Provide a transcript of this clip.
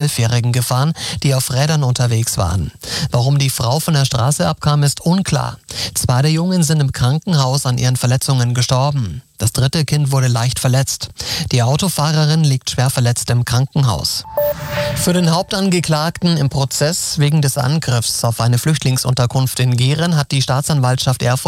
12-Jährigen gefahren, die auf Rädern unterwegs waren. Warum die Frau von der Straße abkam, ist unklar. 2 der Jungen sind im Krankenhaus an ihren Verletzungen gestorben. Das 3. Kind wurde leicht verletzt. Die Autofahrerin liegt schwer verletzt im Krankenhaus. Für den Hauptangeklagten im Prozess wegen des Angriffs auf eine Flüchtlingsunterkunft in Gehren hat die Staatsanwaltschaft Erfurt